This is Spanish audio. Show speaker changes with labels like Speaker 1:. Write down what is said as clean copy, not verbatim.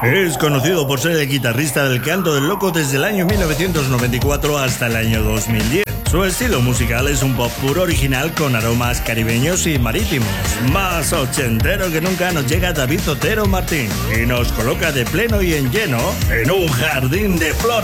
Speaker 1: Es conocido por ser el guitarrista del Canto del Loco desde el año 1994 hasta el año 2010. Su estilo musical es un pop puro original con aromas caribeños y marítimos. Más ochentero que nunca nos llega David Otero Martín y nos coloca de pleno y en lleno en un jardín de flores.